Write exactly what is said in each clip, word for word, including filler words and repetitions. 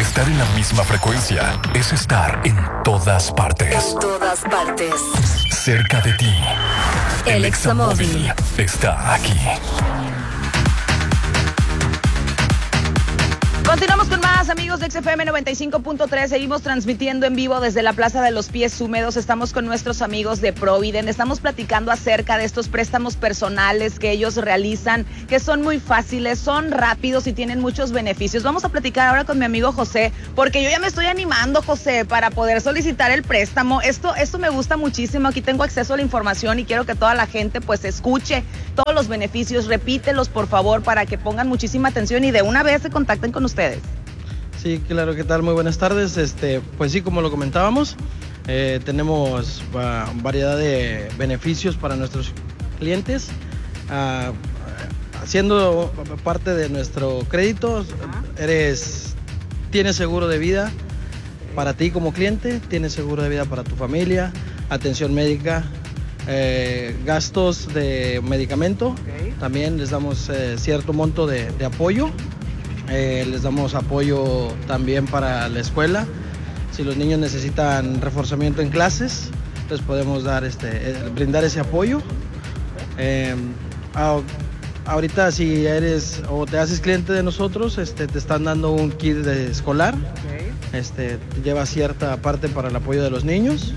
Estar en la misma frecuencia es estar en todas partes. En todas partes. Cerca de ti. El Examóvil está aquí. Continuamos con más, amigos de X F M noventa y cinco punto tres. Seguimos transmitiendo en vivo desde la Plaza de los Pies Húmedos. Estamos con nuestros amigos de Provident. Estamos platicando acerca de estos préstamos personales que ellos realizan, que son muy fáciles, son rápidos y tienen muchos beneficios. Vamos a platicar ahora con mi amigo José, porque yo ya me estoy animando, José, para poder solicitar el préstamo. Esto, esto me gusta muchísimo. Aquí tengo acceso a la información y quiero que toda la gente pues escuche todos los beneficios. Repítelos, por favor, para que pongan muchísima atención y de una vez se contacten con ustedes. Sí, claro, ¿qué tal? Muy buenas tardes. Este, pues sí, como lo comentábamos, eh, tenemos uh, variedad de beneficios para nuestros clientes. Uh, haciendo parte de nuestro crédito, eres, tienes seguro de vida para ti como cliente, tienes seguro de vida para tu familia, atención médica, eh, gastos de medicamento. Okay. También les damos eh, cierto monto de, de apoyo. Eh, les damos apoyo también para la escuela. Si los niños necesitan reforzamiento en clases, les podemos dar este, eh, brindar ese apoyo. Eh, a, ahorita si eres o te haces cliente de nosotros, este, te están dando un kit de escolar. Okay. Este, te lleva cierta parte para el apoyo de los niños.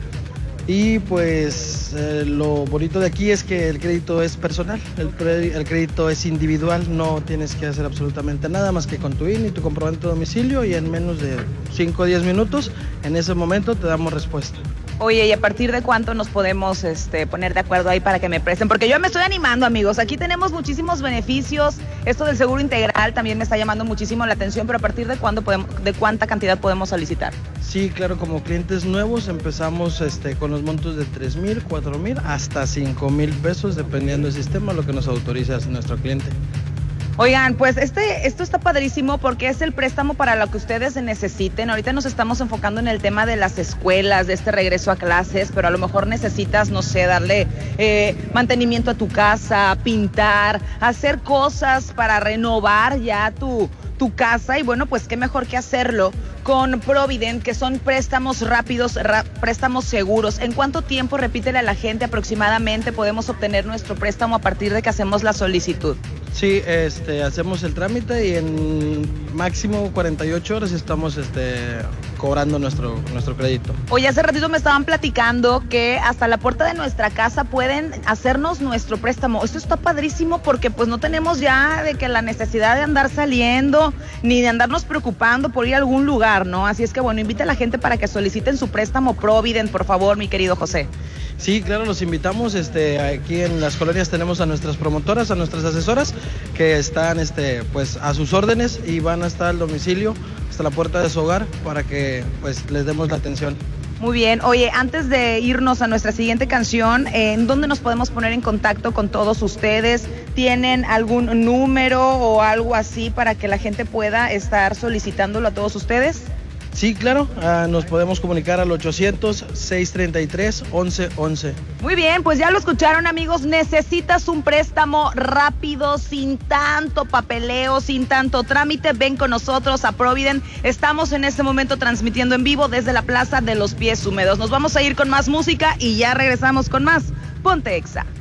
Y pues eh, lo bonito de aquí es que el crédito es personal, el, pre, el crédito es individual, no tienes que hacer absolutamente nada más que con tu I N E y tu comprobante de domicilio, y en menos de cinco o diez minutos, en ese momento te damos respuesta. Oye, ¿y a partir de cuánto nos podemos este, poner de acuerdo ahí para que me presten? Porque yo me estoy animando, amigos. Aquí tenemos muchísimos beneficios. Esto del seguro integral también me está llamando muchísimo la atención, pero ¿a partir de cuándo podemos, de cuánta cantidad podemos solicitar? Sí, claro, como clientes nuevos empezamos este, con los montos de tres mil, cuatro mil hasta cinco mil pesos, dependiendo del sistema, lo que nos autoriza nuestro cliente. Oigan, pues este, esto está padrísimo porque es el préstamo para lo que ustedes necesiten. Ahorita nos estamos enfocando en el tema de las escuelas, de este regreso a clases, pero a lo mejor necesitas, no sé, darle eh, mantenimiento a tu casa, pintar, hacer cosas para renovar ya tu, tu casa. Y bueno, pues qué mejor que hacerlo con Provident, que son préstamos rápidos, ra- préstamos seguros. ¿En cuánto tiempo, repítele a la gente, aproximadamente podemos obtener nuestro préstamo a partir de que hacemos la solicitud? Sí, este, hacemos el trámite y en máximo cuarenta y ocho horas estamos este, cobrando nuestro, nuestro crédito. Oye, hace ratito me estaban platicando que hasta la puerta de nuestra casa pueden hacernos nuestro préstamo. Esto está padrísimo porque pues no tenemos ya de que la necesidad de andar saliendo ni de andarnos preocupando por ir a algún lugar, ¿no? Así es que bueno, invita a la gente para que soliciten su préstamo Provident, por favor, mi querido José. Sí, claro, los invitamos. Este, aquí en las colonias tenemos a nuestras promotoras, a nuestras asesoras, que están este, pues, a sus órdenes y van hasta el domicilio, hasta la puerta de su hogar, para que pues, les demos la atención. Muy bien. Oye, antes de irnos a nuestra siguiente canción, ¿en dónde nos podemos poner en contacto con todos ustedes? ¿Tienen algún número o algo así para que la gente pueda estar solicitándolo a todos ustedes? Sí, claro, uh, nos podemos comunicar al ochocientos, seiscientos treinta y tres, once once. Muy bien, pues ya lo escucharon, amigos. Necesitas un préstamo rápido, sin tanto papeleo, sin tanto trámite. Ven con nosotros a Provident. Estamos en este momento transmitiendo en vivo desde la Plaza de los Pies Húmedos. Nos vamos a ir con más música y ya regresamos con más Ponte Exa.